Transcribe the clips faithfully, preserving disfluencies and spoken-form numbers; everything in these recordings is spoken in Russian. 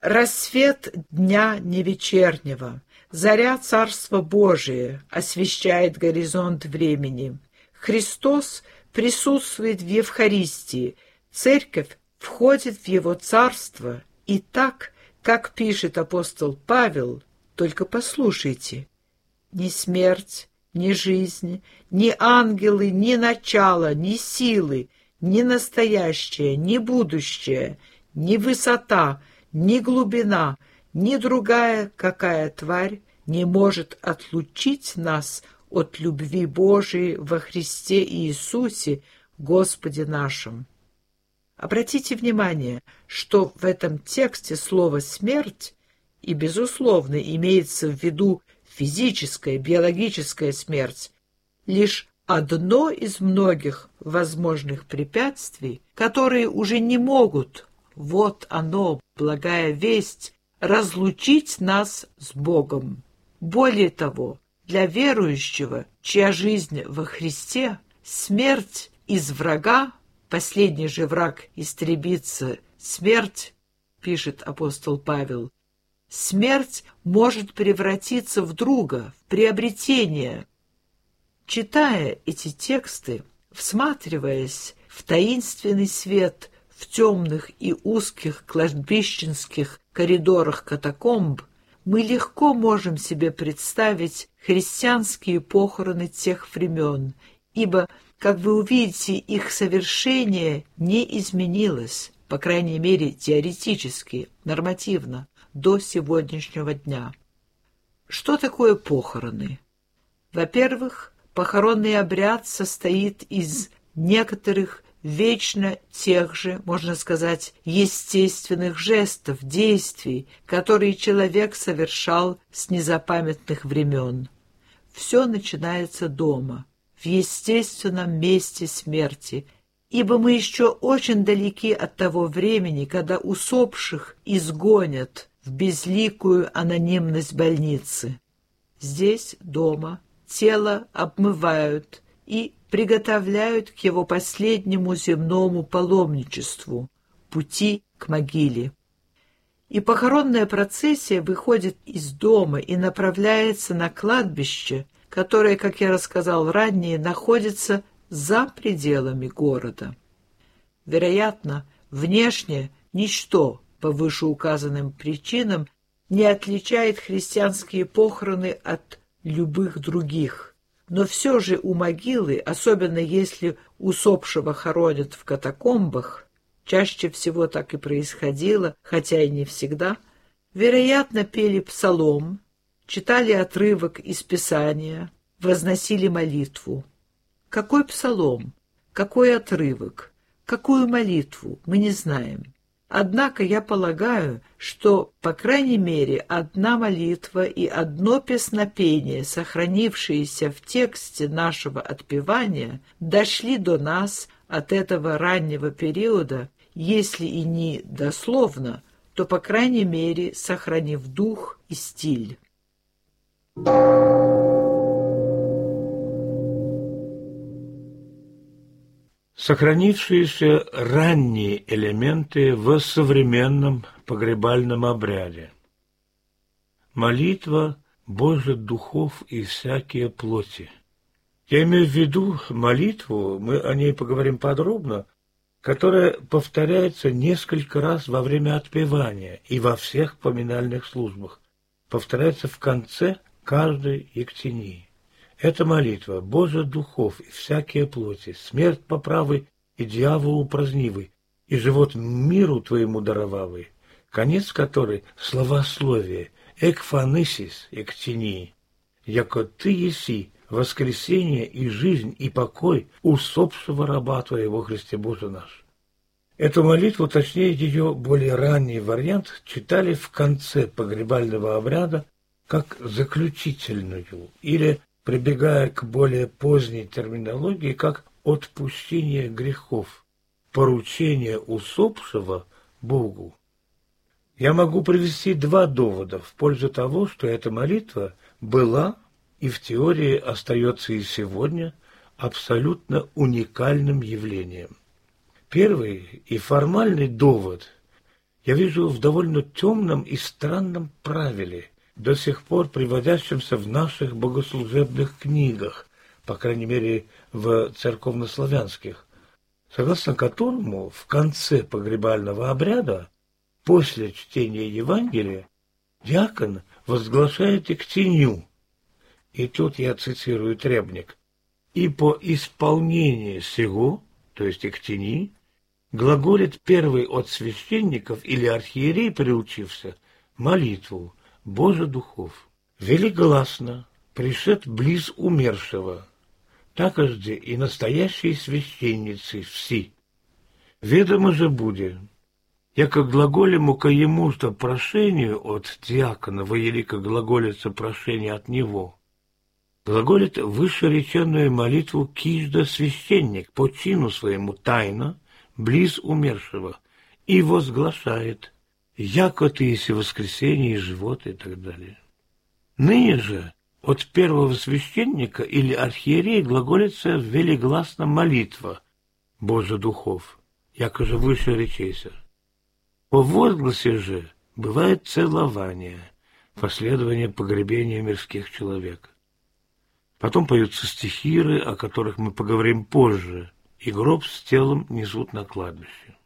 Рассвет дня невечернего, заря Царства Божия освещает горизонт времени. Христос присутствует в Евхаристии, Церковь входит в Его Царство, и так, как пишет апостол Павел, только послушайте, ни смерть, ни жизнь, ни ангелы, ни начало, ни силы, ни настоящее, ни будущее, ни высота, ни глубина, ни другая какая тварь не может отлучить нас от любви Божией во Христе Иисусе, Господе нашим. Обратите внимание, что в этом тексте слово «смерть» и, безусловно, имеется в виду физическая, биологическая смерть, лишь одно из многих возможных препятствий, которые уже не могут, вот оно, благая весть, разлучить нас с Богом. Более того, для верующего, чья жизнь во Христе, смерть из врага, последний же враг истребится, смерть, пишет апостол Павел, смерть может превратиться в друга, в приобретение. Читая эти тексты, всматриваясь в таинственный свет в темных и узких кладбищенских коридорах катакомб, мы легко можем себе представить христианские похороны тех времен, ибо, как вы увидите, их совершение не изменилось, по крайней мере теоретически, нормативно, до сегодняшнего дня. Что такое похороны? Во-первых, похоронный обряд состоит из некоторых вечно тех же, можно сказать, естественных жестов, действий, которые человек совершал с незапамятных времен. Все начинается дома, в естественном месте смерти, ибо мы еще очень далеки от того времени, когда усопших изгонят в безликую анонимность больницы. Здесь, дома, тело обмывают и приготовляют к его последнему земному паломничеству, пути к могиле. И похоронная процессия выходит из дома и направляется на кладбище, которое, как я рассказал ранее, находится за пределами города. Вероятно, внешне ничто по вышеуказанным причинам не отличает христианские похороны от любых других. Но все же у могилы, особенно если усопшего хоронят в катакомбах, чаще всего так и происходило, хотя и не всегда, вероятно, пели псалом, читали отрывок из Писания, возносили молитву. Какой псалом, какой отрывок, какую молитву, мы не знаем. Однако я полагаю, что, по крайней мере, одна молитва и одно песнопение, сохранившиеся в тексте нашего отпевания, дошли до нас от этого раннего периода, если и не дословно, то, по крайней мере, сохранив дух и стиль. Сохранившиеся ранние элементы в современном погребальном обряде. Молитва «Боже духов и всякие плоти». Я имею в виду молитву, мы о ней поговорим подробно, которая повторяется несколько раз во время отпевания и во всех поминальных службах, повторяется в конце каждой ектении. Эта молитва «Боже духов и всякие плоти, смерть поправы и дьяволу празднивый, и живот миру твоему даровавый», конец которой словословие «Экфанысис эктении», «Яко ты еси воскресение и жизнь и покой усопшего раба твоего Христе Боже наш». Эту молитву, точнее ее более ранний вариант, читали в конце погребального обряда как заключительную или, прибегая к более поздней терминологии, как отпущение грехов, поручение усопшего Богу. Я могу привести два довода в пользу того, что эта молитва была и в теории остается и сегодня абсолютно уникальным явлением. Первый и формальный довод я вижу в довольно темном и странном правиле, до сих пор приводящемся в наших богослужебных книгах, по крайней мере, в церковнославянских, согласно которому в конце погребального обряда, после чтения Евангелия, диакон возглашает иктенью. И тут я цитирую требник. «И по исполнении сего», то есть иктении, глаголит первый от священников или архиерей, приучився, молитву «Боже духов, велигласно пришед близ умершего, такожде и настоящие священницы все. Ведомо же буде, яко глаголему ко ему-то прошению от диакона, воелико глаголится прошение от него, глаголит вышереченную молитву кижда священник по чину своему тайно, близ умершего, и возглашает, яко ты еси воскресение и живот, и так далее. Ныне же от первого священника или архиерея глаголится велигласно молитва Боже духов, яко же выше речейся. По возгласе же бывает целование, последование погребения мирских человек. Потом поются стихиры, о которых мы поговорим позже, и гроб с телом несут на кладбище.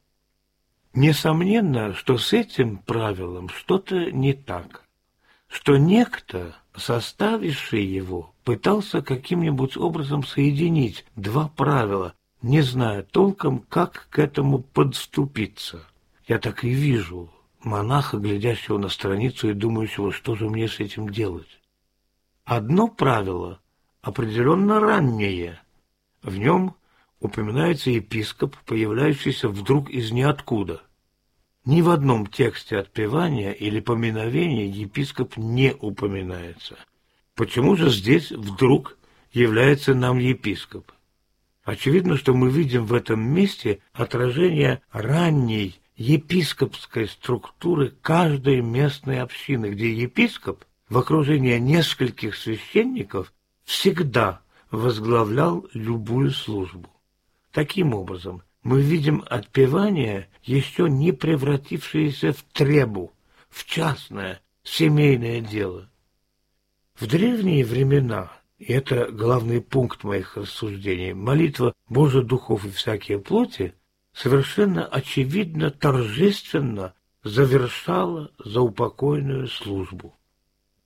Несомненно, что с этим правилом что-то не так, что некто, составивший его, пытался каким-нибудь образом соединить два правила, не зная толком, как к этому подступиться. Я так и вижу монаха, глядящего на страницу и думающего, что же мне с этим делать. Одно правило определенно раннее. В нем упоминается епископ, появляющийся вдруг из ниоткуда. Ни в одном тексте отпевания или поминовения епископ не упоминается. Почему же здесь вдруг является нам епископ? Очевидно, что мы видим в этом месте отражение ранней епископской структуры каждой местной общины, где епископ в окружении нескольких священников всегда возглавлял любую службу. Таким образом, мы видим отпевание, еще не превратившееся в требу, в частное, семейное дело. В древние времена, и это главный пункт моих рассуждений, молитва «Боже духов и всякие плоти» совершенно очевидно торжественно завершала заупокойную службу.